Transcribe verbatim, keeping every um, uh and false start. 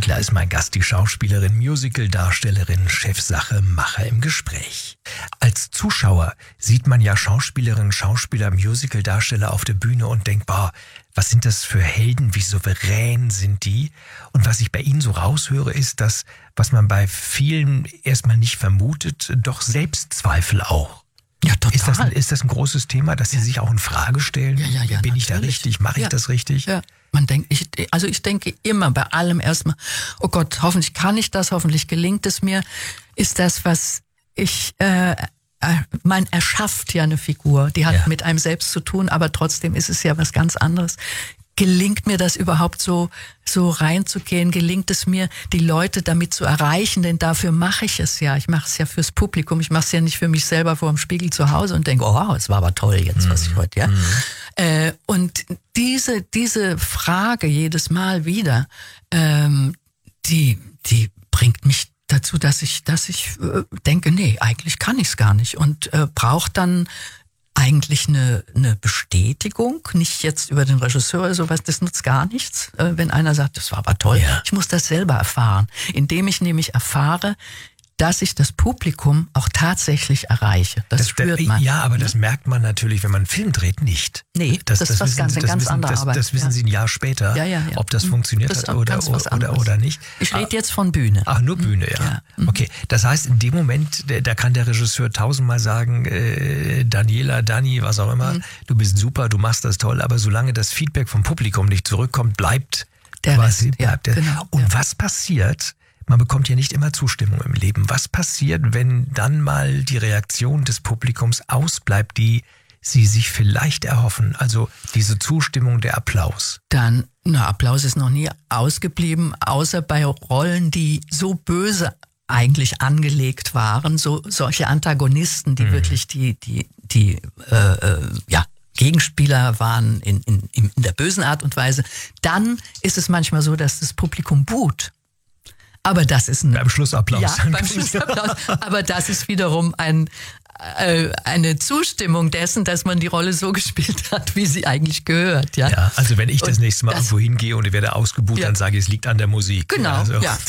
Ziegler ist mein Gast, die Schauspielerin, Musical-Darstellerin, Chefsache, Macher im Gespräch. Als Zuschauer sieht man ja Schauspielerinnen, Schauspieler, Musical-Darsteller auf der Bühne und denkt, boah, was sind das für Helden, wie souverän sind die? Und was ich bei Ihnen so raushöre, ist das, was man bei vielen erstmal nicht vermutet, doch Selbstzweifel auch. Ja, total. Ist das, ein, ist das ein großes Thema, dass Sie sich auch in Frage stellen? Ja, ja, ja, Bin ich natürlich. da richtig? Mache ich Ja. das richtig? Ja. Man denkt, ich, also ich denke immer bei allem erstmal, oh Gott, hoffentlich kann ich das, hoffentlich gelingt es mir. Ist das, was ich, äh, äh, man erschafft ja eine Figur, die hat Ja. mit einem selbst zu tun, aber trotzdem ist es ja was ganz anderes. Gelingt mir das überhaupt so, so reinzugehen? Gelingt es mir, die Leute damit zu erreichen? Denn dafür mache ich es ja. Ich mache es ja fürs Publikum. Ich mache es ja nicht für mich selber vor dem Spiegel zu Hause und denke, oh, es war aber toll jetzt, was ich heute, ja. Mhm. Äh, und diese, diese Frage jedes Mal wieder, ähm, die, die bringt mich dazu, dass ich, dass ich äh, denke, nee, eigentlich kann ich es gar nicht und äh, braucht dann eigentlich eine, eine Bestätigung, nicht jetzt über den Regisseur oder sowas, das nutzt gar nichts, äh, wenn einer sagt, das war aber toll. Ja. Ich muss das selber erfahren, indem ich nämlich erfahre, dass ich das Publikum auch tatsächlich erreiche. Das, Das, spürt man. Ja, aber das merkt man natürlich, wenn man einen Film dreht, nicht. Nee, das ist was ganz- Sie- eine ganz wissen, andere das, Arbeit. Das wissen Ja. Sie ein Jahr später, Ja, ja, ja. ob das Mhm. funktioniert Das ist hat auch oder, ganz was oder, anderes. oder nicht. Ich Ah, rede jetzt von Bühne. Ach, nur Bühne, ja. Ja. Mhm. Okay, das heißt, in dem Moment, da da kann der Regisseur tausendmal sagen, äh, Daniela, Dani, was auch immer, Mhm. du bist super, du machst das toll, aber solange das Feedback vom Publikum nicht zurückkommt, bleibt Der quasi, Rest, ja, bleibt der. genau, Und ja. was passiert? Man bekommt ja nicht immer Zustimmung im Leben. Was passiert, wenn dann mal die Reaktion des Publikums ausbleibt, die Sie sich vielleicht erhoffen? Also diese Zustimmung, der Applaus. Dann, na, Applaus ist noch nie ausgeblieben, außer bei Rollen, die so böse eigentlich angelegt waren, so solche Antagonisten, die Mhm. wirklich die, die, die, äh, äh, ja, Gegenspieler waren in, in, in der bösen Art und Weise. Dann ist es manchmal so, dass das Publikum buht. Aber das ist ein Beim Schlussapplaus. Ja, beim Schlussapplaus. Aber das ist wiederum ein, äh, eine Zustimmung dessen, dass man die Rolle so gespielt hat, wie sie eigentlich gehört. Ja, Ja, also wenn ich das Und nächste Mal das- irgendwo hingehe und ich werde ausgebucht, Ja. dann sage ich, es liegt an der Musik. Genau, Also, ja.